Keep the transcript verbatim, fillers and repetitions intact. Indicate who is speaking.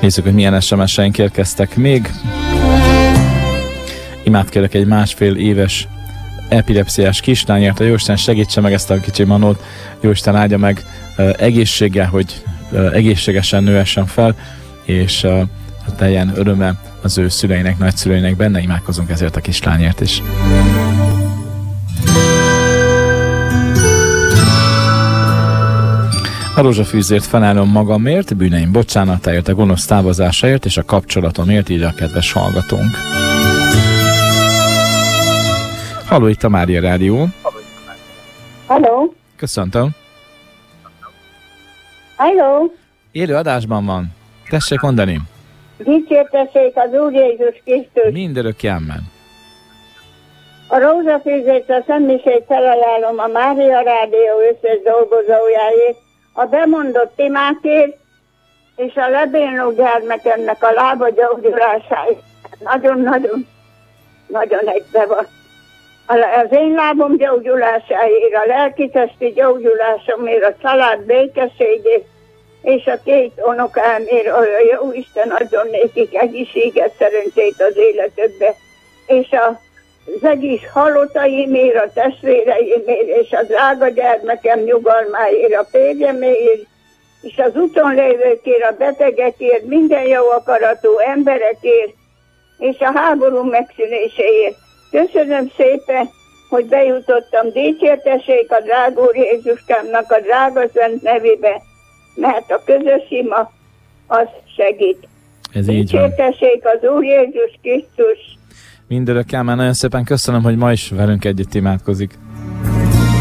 Speaker 1: Nézzük, hogy milyen es em es-eink érkeztek még. Imádkérek egy másfél éves epilepsziás kislányért, a Jóisten segítse meg ezt a kicsi manót, Jóisten áldja meg uh, egészséggel, hogy uh, egészségesen nőhessen fel, és uh, teljen öröme az ő szüleinek, nagyszüleinek benne, imádkozunk ezért a kislányért is. A rózsafűzért felállom magamért, bűneim bocsánatáért, a gonosz távozásáért és a kapcsolatomért, írja a kedves hallgatónk. Halló, itt a Mária Rádió.
Speaker 2: Halló.
Speaker 1: Köszöntöm.
Speaker 2: Halló.
Speaker 1: Élő adásban van. Tessék mondani.
Speaker 2: Dicsértessék az Úr Jézus Krisztus.
Speaker 1: Mindörökké amen.
Speaker 2: A rózsafűzést, a szentmisét felajánlom a Mária Rádió összes dolgozójáért, a bemondott imákért, és a lebénuló gyermekemnek a lába gyógyulásáért. Nagyon-nagyon, nagyon egybe van. Az én lábom gyógyulásáért, a lelki-testi gyógyulásomért, a család békességét, és a két unokámért, a jó Isten adjon nékik egészséget, szerencsét az életükbe, és a az egész halottaimért, a testvéreimért, és a drága gyermekem nyugalmáért, a férjemért, és az úton lévőkért, a betegekért, minden jó akaratú emberekért, és a háború megszűnéséért. Köszönöm szépen, hogy bejutottam. Dicsértessék a drága Úr Jézuskámnak a drága szent nevébe, mert a közös ima az segít.
Speaker 1: Ez így van.
Speaker 2: Dicsértessék az Úr Jézus Krisztus.
Speaker 1: Mindörökké amen. Nagyon szépen köszönöm, hogy ma is velünk együtt imádkozik.